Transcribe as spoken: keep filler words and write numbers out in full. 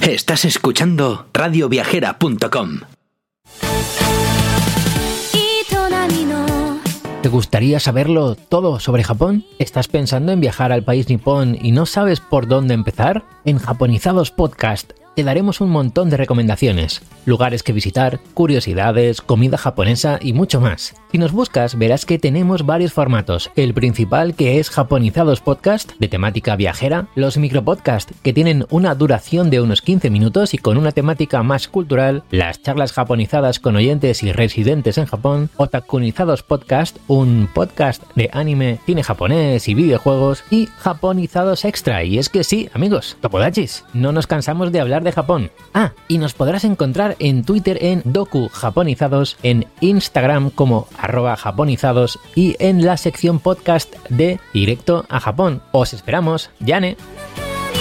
Estás escuchando radio viajera punto com. ¿Te gustaría saberlo todo sobre Japón? ¿Estás pensando en viajar al país nipón y no sabes por dónde empezar? En Japonizados Podcast te daremos un montón de recomendaciones, lugares que visitar, curiosidades, comida japonesa y mucho más. Si nos buscas, verás que tenemos varios formatos. El principal, que es Japonizados Podcast, de temática viajera, los micropodcasts, que tienen una duración de unos quince minutos y con una temática más cultural, las charlas japonizadas con oyentes y residentes en Japón, Otakunizados Podcast, un podcast de anime, cine japonés y videojuegos, y Japonizados Extra. Y es que sí, amigos, topodachis, no nos cansamos de hablar de Japón. Ah, y nos podrás encontrar en Twitter en Doku Japonizados, en Instagram como arroba japonizados y en la sección podcast de Directo a Japón. Os esperamos, Yane.